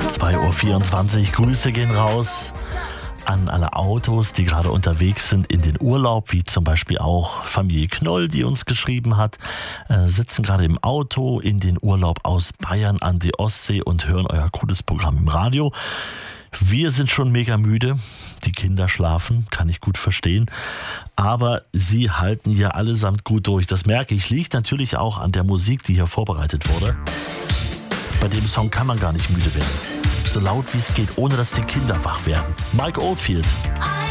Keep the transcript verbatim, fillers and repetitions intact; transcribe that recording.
zwei Uhr vierundzwanzig. Grüße gehen raus an alle Autos, die gerade unterwegs sind in den Urlaub, wie zum Beispiel auch Familie Knoll, die uns geschrieben hat, äh, sitzen gerade im Auto in den Urlaub aus Bayern an die Ostsee und hören euer cooles Programm im Radio. Wir sind schon mega müde, die Kinder schlafen, kann ich gut verstehen, aber sie halten hier allesamt gut durch. Das merke ich, liegt natürlich auch an der Musik, die hier vorbereitet wurde. Bei dem Song kann man gar nicht müde werden. So laut wie es geht, ohne dass die Kinder wach werden. Mike Oldfield.